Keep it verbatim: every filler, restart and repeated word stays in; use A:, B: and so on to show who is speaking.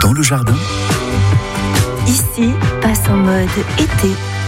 A: dans le jardin.
B: Ici passe en mode été.